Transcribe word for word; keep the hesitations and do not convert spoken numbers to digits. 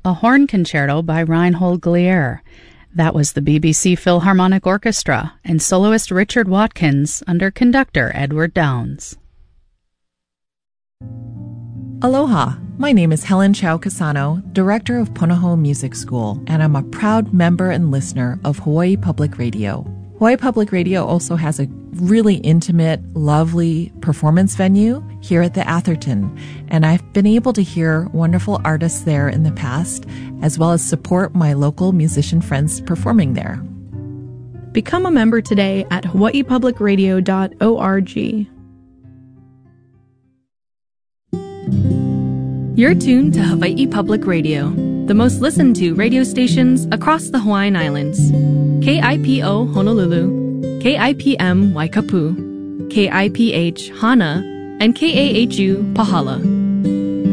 a horn concerto by Reinhold Glier. That was the B B C Philharmonic Orchestra and soloist Richard Watkins under conductor Edward Downes. Aloha, my name is Helen Chow Casano, Director of Punahou Music School, and I'm a proud member and listener of Hawaii Public Radio. Hawaii Public Radio also has a really intimate, lovely performance venue here at the Atherton, and I've been able to hear wonderful artists there in the past, as well as support my local musician friends performing there. Become a member today at hawaii public radio dot org. You're tuned to Hawaii Public Radio, the most listened to radio stations across the Hawaiian Islands. K I P O Honolulu, K I P M Waikapu, K I P H Hana, and K A H U Pahala.